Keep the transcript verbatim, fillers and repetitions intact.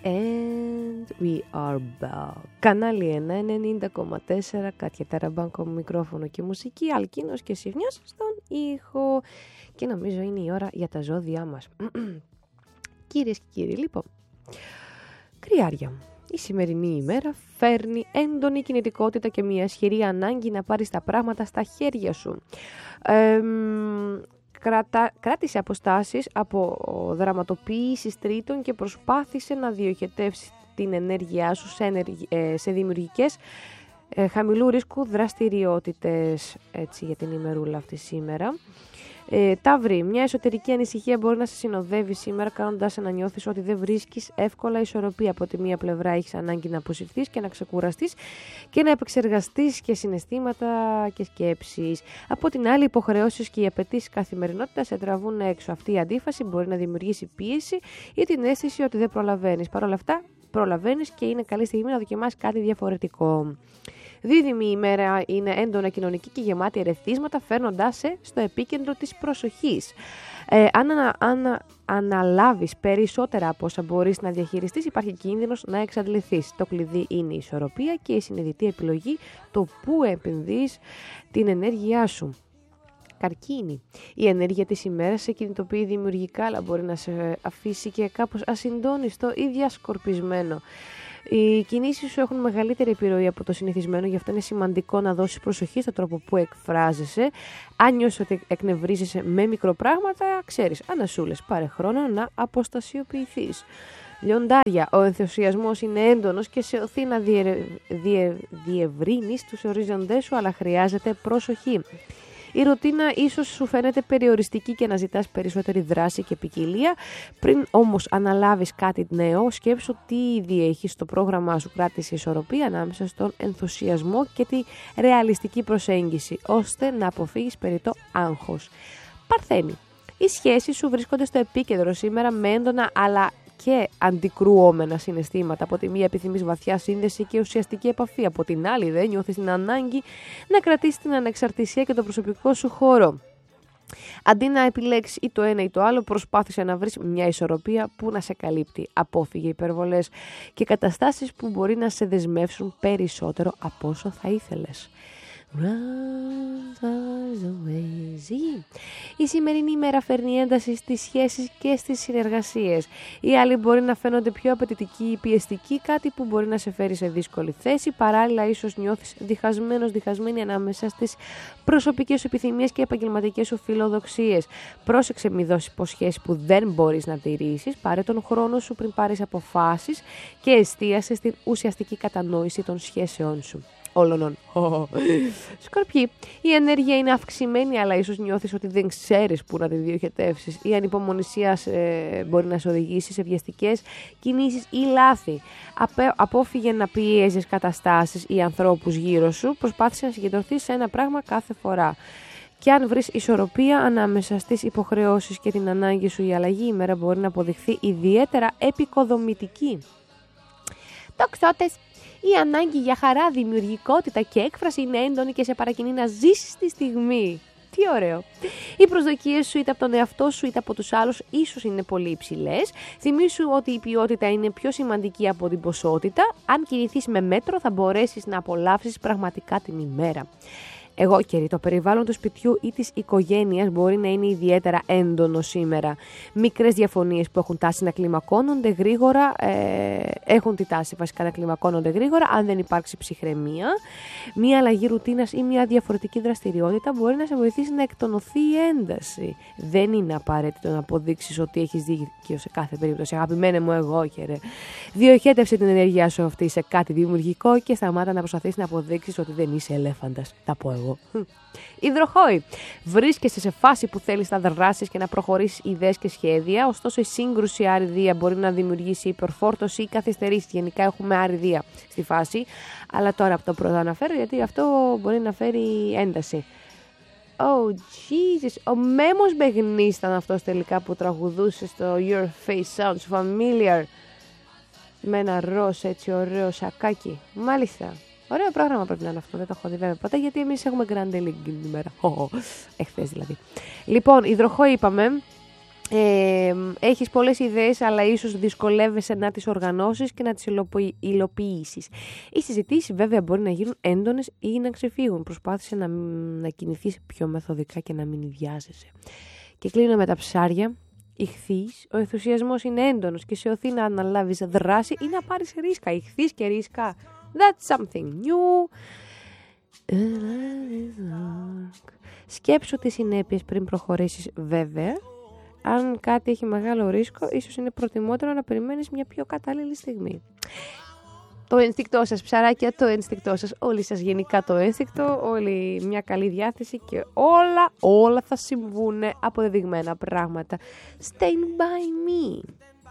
And we are back. Κανάλι ένα, ενενήντα κόμμα τέσσερα, Κάτια Ταραμπάνκο, μικρόφωνο και μουσική, Αλκίνος και Σιβνιός στον ήχο. Και νομίζω είναι η ώρα για τα ζώδιά μας. Κυρίες και κύριοι, λοιπόν, κρυάρια. Η σημερινή ημέρα φέρνει έντονη κινητικότητα και μια ισχυρή ανάγκη να πάρεις τα πράγματα στα χέρια σου. Ε, κράτα, κράτησε αποστάσεις από δραματοποίησεις τρίτων και προσπάθησε να διοχετεύσει την ενέργειά σου σε, ενεργ, ε, σε δημιουργικές ε, χαμηλού ρίσκου δραστηριότητες. Έτσι για την ημερούλα αυτή σήμερα. Ε, Ταύρη, μια εσωτερική ανησυχία μπορεί να σε συνοδεύει σήμερα, κάνοντας σε να νιώθεις ότι δεν βρίσκεις εύκολα ισορροπία. Από τη μία πλευρά έχεις ανάγκη να αποσυρθείς και να ξεκουραστείς και να επεξεργαστείς και συναισθήματα και σκέψεις. Από την άλλη, οι υποχρεώσεις και οι απαιτήσεις καθημερινότητας σε τραβούν έξω. Αυτή η αντίφαση μπορεί να δημιουργήσει πίεση ή την αίσθηση ότι δεν προλαβαίνεις. Παρ' όλα αυτά, προλαβαίνεις και είναι καλή στιγμή να δοκιμάσεις κάτι διαφορετικό. Δίδυμη ημέρα είναι έντονα κοινωνική και γεμάτη ερεθίσματα, φέρνοντάς σε στο επίκεντρο της προσοχής. Ε, αν ανα, ανα, αναλάβεις περισσότερα από όσα μπορείς να διαχειριστείς, υπάρχει κίνδυνος να εξαντληθείς. Το κλειδί είναι η ισορροπία και η συνειδητή επιλογή το πού επενδύεις την ενέργειά σου. Καρκίνη. Η ενέργεια της ημέρας σε κινητοποιεί δημιουργικά, αλλά μπορεί να σε αφήσει και κάπως ασυντόνιστο ή διασκορπισμένο. Οι κινήσεις σου έχουν μεγαλύτερη επιρροή από το συνηθισμένο, γι' αυτό είναι σημαντικό να δώσεις προσοχή στον τρόπο που εκφράζεσαι. Αν νιώσεις ότι εκνευρίζεσαι με μικροπράγματα, ξέρεις, ανασούλες, πάρε χρόνο να αποστασιοποιηθείς. Λιοντάρια, ο ενθουσιασμός είναι έντονος και σε οθεί να διε, διε, διευρύνεις τους οριζοντές σου, αλλά χρειάζεται προσοχή. Η ρουτίνα ίσως σου φαίνεται περιοριστική και να ζητάς περισσότερη δράση και ποικιλία. Πριν όμως αναλάβεις κάτι νέο, σκέψου τι ήδη έχεις στο πρόγραμμά σου. Κράτησε ισορροπία ανάμεσα στον ενθουσιασμό και τη ρεαλιστική προσέγγιση, ώστε να αποφύγεις περιττό άγχος. Παρθένη. Οι σχέσεις σου βρίσκονται στο επίκεντρο σήμερα με έντονα αλλά και αντικρουόμενα συναισθήματα. Από τη μία επιθυμείς βαθιά σύνδεση και ουσιαστική επαφή. Από την άλλη δεν νιώθεις την ανάγκη να κρατήσεις την ανεξαρτησία και το προσωπικό σου χώρο. Αντί να επιλέξεις ή το ένα ή το άλλο, προσπάθησε να βρεις μια ισορροπία που να σε καλύπτει. Απόφυγε υπερβολές και καταστάσεις που μπορεί να σε δεσμεύσουν περισσότερο από όσο θα ήθελες. Η σημερινή ημέρα φέρνει ένταση στις σχέσεις και στις συνεργασίες. Οι άλλοι μπορεί να φαίνονται πιο απαιτητικοί ή πιεστικοί, κάτι που μπορεί να σε φέρει σε δύσκολη θέση. Παράλληλα, ίσως νιώθεις διχασμένος, διχασμένη ανάμεσα στις προσωπικές σου επιθυμίες και επαγγελματικές σου φιλοδοξίες. Πρόσεξε μη δώσεις υποσχέσεις που δεν μπορείς να τηρήσεις. Πάρε τον χρόνο σου πριν πάρεις αποφάσεις και εστίασε στην ουσιαστική κατανόηση των σχέσεών σου. Όλων. Σκορπιοί, η ενέργεια είναι αυξημένη, αλλά ίσως νιώθεις ότι δεν ξέρεις πού να τη διοχετεύσεις. Η ανυπομονησία ε, μπορεί να σε οδηγήσει σε βιαστικές κινήσεις ή λάθη. Απέ, απόφυγε να πιέζεις καταστάσεις ή ανθρώπους γύρω σου. Προσπάθησε να συγκεντρωθείς σε ένα πράγμα κάθε φορά. Και αν βρεις ισορροπία ανάμεσα στις υποχρεώσεις και την ανάγκη σου, η αλλαγή ημέρα μπορεί να αποδειχθεί ιδιαίτερα επικοδομητική. Τοξότες. Η ανάγκη για χαρά, δημιουργικότητα και έκφραση είναι έντονη και σε παρακινεί να ζήσεις τη στιγμή. Τι ωραίο. Οι προσδοκίες σου είτε από τον εαυτό σου είτε από τους άλλους ίσως είναι πολύ υψηλές. Θυμήσου ότι η ποιότητα είναι πιο σημαντική από την ποσότητα. Αν κινηθείς με μέτρο θα μπορέσεις να απολαύσεις πραγματικά την ημέρα. Εγώ καιρή, το περιβάλλον του σπιτιού ή της οικογένειας μπορεί να είναι ιδιαίτερα έντονο σήμερα. Μικρές διαφωνίες που έχουν τάση να κλιμακώνονται γρήγορα, ε, έχουν τη τάση βασικά να κλιμακώνονται γρήγορα, αν δεν υπάρξει ψυχραιμία. Μία αλλαγή ρουτίνας ή μια διαφορετική δραστηριότητα μπορεί να σε βοηθήσει να εκτονωθεί η ένταση. Δεν είναι απαραίτητο να αποδείξεις ότι έχεις δίκιο σε κάθε περίπτωση. Αγαπημένε μου, εγώ καιρέ. Διοχέτευσε την ενέργειά σου αυτή σε κάτι δημιουργικό και σταμάτα να προσπαθείς να αποδείξεις ότι δεν είσαι ελέφαντας. Τα πω εγώ. Υδροχόη. Βρίσκεσαι σε φάση που θέλεις να δράσεις και να προχωρήσεις ιδέες και σχέδια, ωστόσο η σύγκρουση αριδία μπορεί να δημιουργήσει υπερφόρτωση ή καθυστερήσεις. Γενικά έχουμε αριδία στη φάση, αλλά τώρα από το πρώτο αναφέρω γιατί αυτό μπορεί να φέρει ένταση. Oh Jesus, ο Μέμος Μπεγνής ήταν αυτός τελικά που τραγουδούσε στο Your Face Sounds Familiar με ένα ροζ έτσι ωραίο σακάκι. Μάλιστα. Ωραίο πρόγραμμα πρέπει να είναι αυτό, δεν το έχω δει βέβαια ποτέ, γιατί εμείς έχουμε Grand League την ημέρα. Εχθές δηλαδή. Λοιπόν, υδροχόη είπαμε, Ε, έχεις πολλές ιδέες, αλλά ίσως δυσκολεύεσαι να τις οργανώσεις και να τις υλοποιήσεις. Οι συζητήσεις βέβαια μπορεί να γίνουν έντονες ή να ξεφύγουν. Προσπάθησε να, να κινηθείς πιο μεθοδικά και να μην ιδιάζεσαι. Και κλείνω με τα ψάρια. Ιχθύς, ο ενθουσιασμός είναι έντονος και σε οθεί να αναλάβεις δράση ή να πάρεις ρίσκα. Ιχθύς και ρίσκα. That's something new. Σκέψου τις συνέπειες πριν προχωρήσεις βέβαια. Αν κάτι έχει μεγάλο ρίσκο, ίσως είναι προτιμότερο να περιμένεις μια πιο κατάλληλη στιγμή. Το ένστικτό σας, ψαράκια, το ένστικτό σας, όλοι σας γενικά το ένστικτο, όλη μια καλή διάθεση και όλα, όλα θα συμβούνε αποδεδειγμένα πράγματα. Stand by me.